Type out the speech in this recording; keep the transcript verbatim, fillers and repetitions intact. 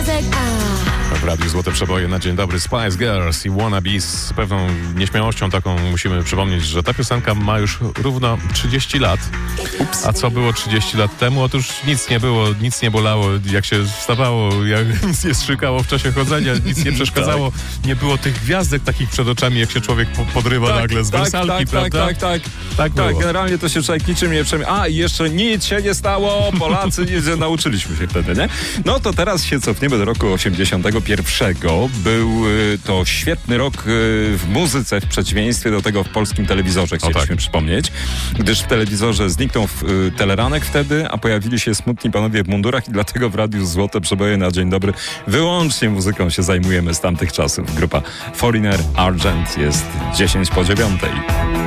Gwiazdek. A. W Radiu Złote Przeboje na dzień dobry Spice Girls i Wannabe. Z pewną nieśmiałością taką musimy przypomnieć, że ta piosenka ma już równo trzydzieści lat. Ups. A co było trzydzieści lat temu? Otóż nic nie było, nic nie bolało, jak się wstawało, jak nic nie strzykało w czasie chodzenia, nic nie przeszkadzało. Tak. Nie było tych gwiazdek takich przed oczami, jak się człowiek podrywa tak, nagle z tak, wersalki, tak, prawda? Tak, tak, tak. Tak, tak generalnie to się człowiek niczym nie przejmie. A, i jeszcze nic się nie stało, Polacy nie nauczyliśmy się wtedy, nie? No to teraz się cofniemy do roku osiemdziesiątego pierwszego. Był y, to świetny rok y, w muzyce, w przeciwieństwie do tego w polskim telewizorze, chcieliśmy tak. przypomnieć, gdyż w telewizorze zniknął w, y, teleranek wtedy, a pojawili się smutni panowie w mundurach i dlatego w Radiu Złote Przeboje na dzień dobry wyłącznie muzyką się zajmujemy z tamtych czasów. Grupa Foreigner Argent jest dziesięć po dziewiątej.